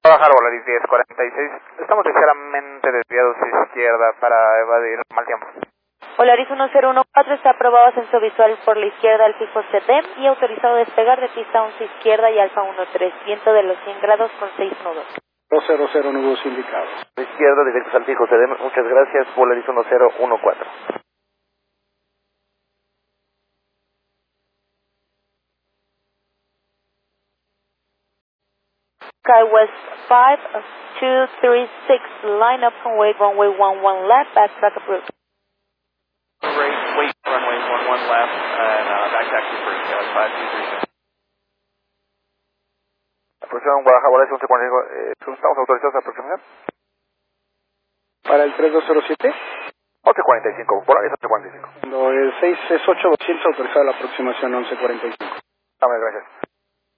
Bajar Volaris 1046, estamos ligeramente desviados a izquierda para evadir mal tiempo. Volaris 1014 está aprobado ascenso visual por la izquierda al fijo CT y autorizado a despegar de pista 11 izquierda y Alfa 13, viento de los 100 grados con 6 nudos. 200 nudos indicados. Izquierda, directos al fijo CT, muchas gracias, Volaris 1014. SkyWest 5236, line up and wait runway 11 left, backtrack approved. Wait, runway 11 left, and backtrack approved, 5236. Aproximación Guadalajara, Volaris 1145, ¿estamos autorizados a aproximación? Para el 3207. 1145, Volaris 1145. El 6 es 8200, autorizada la aproximación 1145. Dame, gracias.